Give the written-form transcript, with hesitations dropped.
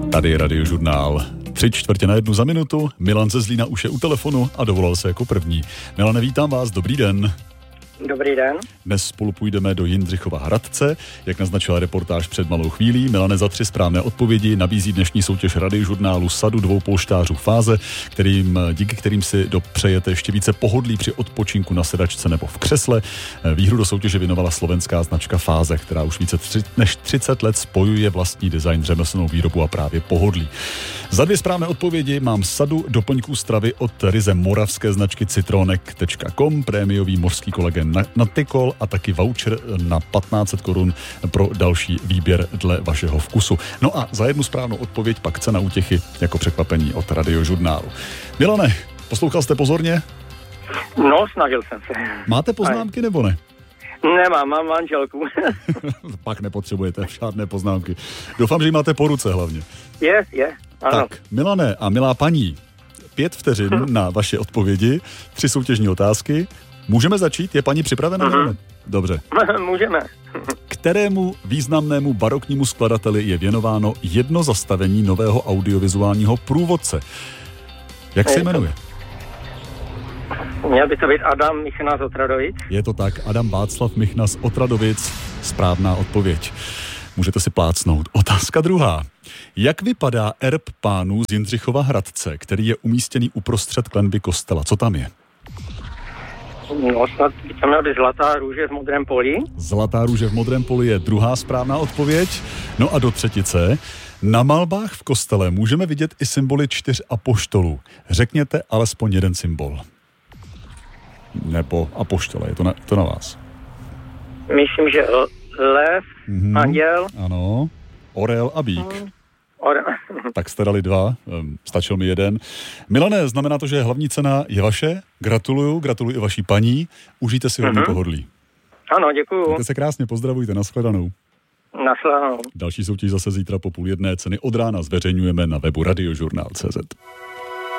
Tady je Radiožurnál. 3/4 za minutu, Milan ze Zlína už je u telefonu a dovolal se jako první. Milane, vítám vás, dobrý den. Dobrý den. Dnes spolu půjdeme do Jindřichova Hradce, jak naznačila reportáž před malou chvílí. Milane, za 3 správné odpovědi nabízí dnešní soutěž Radiožurnálu sadu 2 polštářů Fáze, díky kterým si dopřejete ještě více pohodlí při odpočinku na sedačce nebo v křesle. Výhru do soutěže věnovala slovenská značka Fáze, která už více než 30 let spojuje vlastní design, řemeslnou výrobu a právě pohodlí. Za 2 správné odpovědi mám sadu doplňků stravy od ryze moravské značky citronek.com, prémiový mořský kolagen Natikol a taky voucher na 1500 korun pro další výběr dle vašeho vkusu. No a za 1 správnou odpověď pak cena útěchy jako překvapení od Radiožurnálu. Milane, poslouchal jste pozorně? No, snažil jsem se. Máte poznámky nebo ne? Nemám, mám manželku. Pak nepotřebujete žádné poznámky. Doufám, že ji máte po ruce hlavně. Je, ano. Tak, Milane a milá paní, 5 vteřin na vaše odpovědi, 3 soutěžní otázky. Můžeme začít? Je paní připravená? Dobře. Můžeme. Kterému významnému baroknímu skladateli je věnováno jedno zastavení nového audiovizuálního průvodce? Jak se jmenuje? Měl by to být Adam Michna z Otradovic. Je to tak, Adam Václav Michna z Otradovic. Správná odpověď. Můžete si plácnout. Otázka 2. Jak vypadá erb pánů z Jindřichova Hradce, který je umístěný uprostřed klenby kostela? Co tam je? No, snad by to měla být Zlatá růže v modrém poli. Zlatá růže v modrém poli je 2. správná odpověď. No a do 3. Na malbách v kostele můžeme vidět i symboly 4 apoštolů. Řekněte alespoň jeden symbol. Nebo apoštole, je to na vás. Myslím, že lev, anděl. Ano, orel a bík. Tak jste dali 2, stačil mi 1. Milane, znamená to, že hlavní cena je vaše. Gratuluju i vaší paní. Užijte si hodně pohodlí. Ano, děkuju. Mějte se krásně, pozdravujte, nashledanou. Nashledanou. Další soutěž zase zítra po 12:30. Ceny od rána zveřejňujeme na webu radiožurnál.cz.